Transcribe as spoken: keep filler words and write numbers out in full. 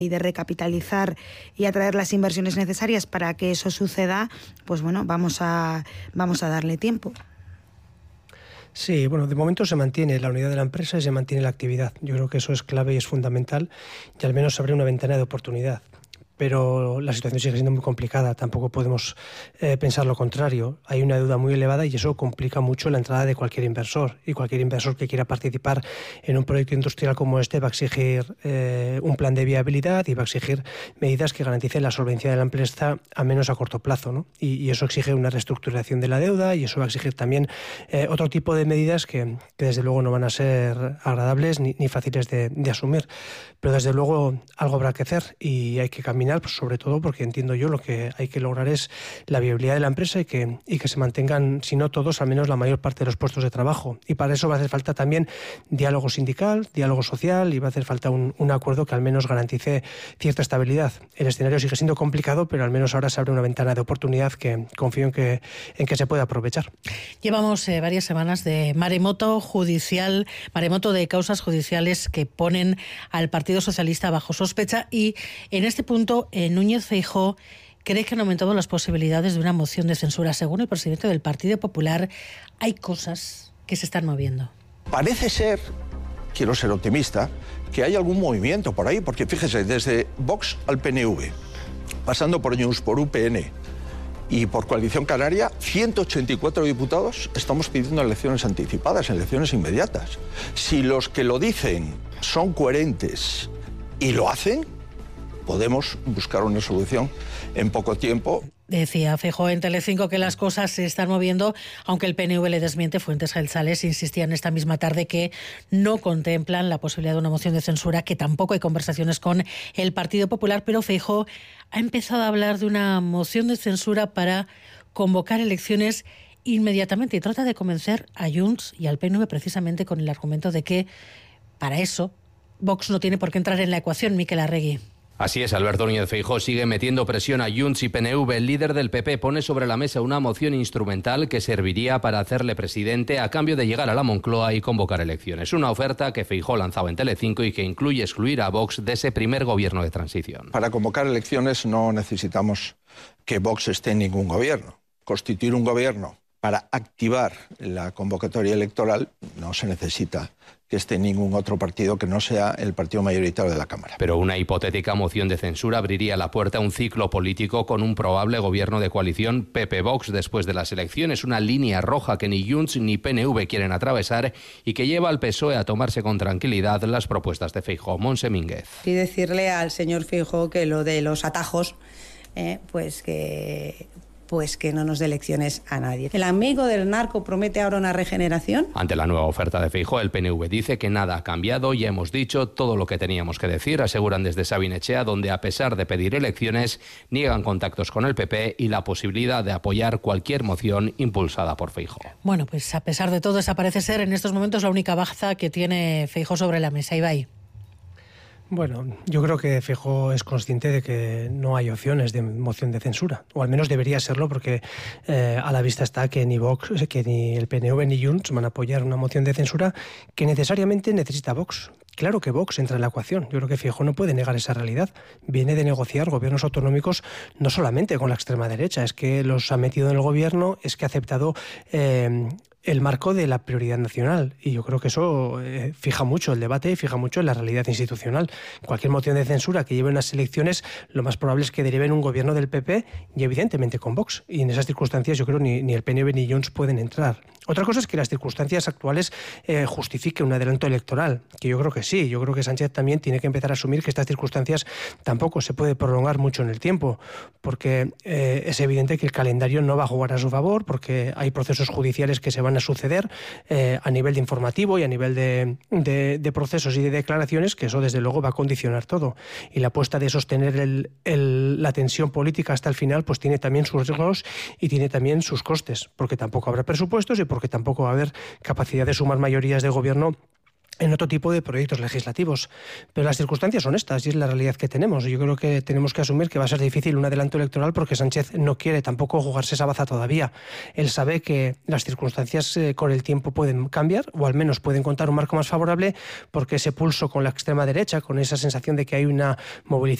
y de recapitalizar y atraer las inversiones necesarias para que eso suceda, pues bueno, vamos a, vamos a darle tiempo. Sí, bueno, de momento se mantiene la unidad de la empresa y se mantiene la actividad. Yo creo que eso es clave y es fundamental y al menos abre una ventana de oportunidad. Pero la situación sigue siendo muy complicada, tampoco podemos eh, pensar lo contrario. Hay una deuda muy elevada y eso complica mucho la entrada de cualquier inversor. Y cualquier inversor que quiera participar en un proyecto industrial como este va a exigir eh, un plan de viabilidad y va a exigir medidas que garanticen la solvencia de la empresa a menos a corto plazo, ¿no? Y, y eso exige una reestructuración de la deuda y eso va a exigir también eh, otro tipo de medidas que, que desde luego no van a ser agradables ni, ni fáciles de, de asumir. Pero desde luego algo habrá que hacer y hay que caminar, pues sobre todo porque entiendo yo lo que hay que lograr es la viabilidad de la empresa y que, y que se mantengan, si no todos, al menos la mayor parte de los puestos de trabajo. Y para eso va a hacer falta también diálogo sindical, diálogo social y va a hacer falta un, un acuerdo que al menos garantice cierta estabilidad. El escenario sigue siendo complicado, pero al menos ahora se abre una ventana de oportunidad que confío en que, en que se pueda aprovechar. Llevamos eh, varias semanas de maremoto judicial, maremoto de causas judiciales que ponen al Partido Socialista bajo sospecha y en este punto eh, Núñez Feijóo cree que han aumentado las posibilidades de una moción de censura. Según el presidente del Partido Popular, hay cosas que se están moviendo. Parece ser, quiero ser optimista, que hay algún movimiento por ahí, porque fíjese, desde Vox al P N V, pasando por Junts, por U P N y por Coalición Canaria, ciento ochenta y cuatro diputados estamos pidiendo elecciones anticipadas, elecciones inmediatas. Si los que lo dicen son coherentes y lo hacen, podemos buscar una solución en poco tiempo. Decía Feijóo en Telecinco que las cosas se están moviendo, aunque el P N V le desmiente. Fuentes Gelsales insistían esta misma tarde que no contemplan la posibilidad de una moción de censura, que tampoco hay conversaciones con el Partido Popular, pero Feijóo ha empezado a hablar de una moción de censura para convocar elecciones inmediatamente y trata de convencer a Junts y al P N V precisamente con el argumento de que para eso Vox no tiene por qué entrar en la ecuación. Miquel Arregui. Así es, Alberto Núñez Feijóo sigue metiendo presión a Junts y P N V. El líder del P P pone sobre la mesa una moción instrumental que serviría para hacerle presidente a cambio de llegar a la Moncloa y convocar elecciones. Una oferta que Feijóo lanzaba en Telecinco y que incluye excluir a Vox de ese primer gobierno de transición. Para convocar elecciones no necesitamos que Vox esté en ningún gobierno. Constituir un gobierno para activar la convocatoria electoral no se necesita que esté ningún otro partido que no sea el partido mayoritario de la Cámara. Pero una hipotética moción de censura abriría la puerta a un ciclo político con un probable gobierno de coalición P P-Vox después de las elecciones, una línea roja que ni Junts ni P N V quieren atravesar y que lleva al P S O E a tomarse con tranquilidad las propuestas de Feijóo. Monse Mínguez. Y decirle al señor Feijóo que lo de los atajos, eh, pues que... pues que no nos dé lecciones a nadie. ¿El amigo del narco promete ahora una regeneración? Ante la nueva oferta de Feijóo, el P N V dice que nada ha cambiado, ya hemos dicho todo lo que teníamos que decir, aseguran desde Sabin Etxea, donde a pesar de pedir elecciones, niegan contactos con el P P y la posibilidad de apoyar cualquier moción impulsada por Feijóo. Bueno, pues a pesar de todo, esa parece ser en estos momentos la única baza que tiene Feijóo sobre la mesa. Ibai. Bueno, yo creo que Feijóo es consciente de que no hay opciones de moción de censura, o al menos debería serlo, porque eh, a la vista está que ni Vox, que ni el P N V ni Junts van a apoyar una moción de censura que necesariamente necesita Vox. Claro que Vox entra en la ecuación. Yo creo que Feijóo no puede negar esa realidad. Viene de negociar gobiernos autonómicos no solamente con la extrema derecha, es que los ha metido en el gobierno, es que ha aceptado Eh, el marco de la prioridad nacional, y yo creo que eso eh, fija mucho el debate y fija mucho en la realidad institucional. Cualquier moción de censura que lleve unas elecciones, lo más probable es que derive en un gobierno del P P y evidentemente con Vox, y en esas circunstancias yo creo ni, ni el P N V ni Junts pueden entrar. Otra cosa es que las circunstancias actuales eh, justifiquen un adelanto electoral, que yo creo que sí. Yo creo que Sánchez también tiene que empezar a asumir que estas circunstancias tampoco se puede prolongar mucho en el tiempo, porque eh, es evidente que el calendario no va a jugar a su favor, porque hay procesos judiciales que se van a suceder eh, a nivel de informativo y a nivel de, de, de procesos y de declaraciones, que eso desde luego va a condicionar todo. Y la apuesta de sostener el, el, la tensión política hasta el final pues tiene también sus riesgos y tiene también sus costes, porque tampoco habrá presupuestos y porque tampoco va a haber capacidad de sumar mayorías de gobierno en otro tipo de proyectos legislativos. Pero las circunstancias son estas y es la realidad que tenemos. Yo creo que tenemos que asumir que va a ser difícil un adelanto electoral porque Sánchez no quiere tampoco jugarse esa baza todavía. Él sabe que las circunstancias eh, con el tiempo pueden cambiar o al menos pueden contar un marco más favorable porque ese pulso con la extrema derecha, con esa sensación de que hay una movilización